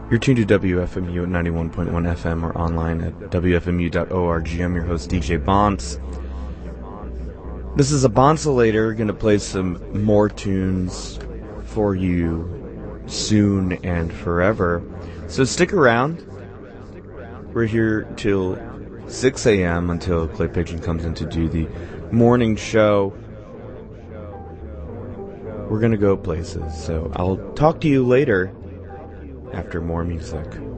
You're tuned to WFMU at 91.1 FM or online at WFMU.org. I'm your host, DJ Bonce. This is a Bonsolator. Going to play some more tunes for you soon and forever. So stick around. We're here till 6 a.m. until Clay Pigeon comes in to do the morning show. We're going to go places. So I'll talk to you later after more music.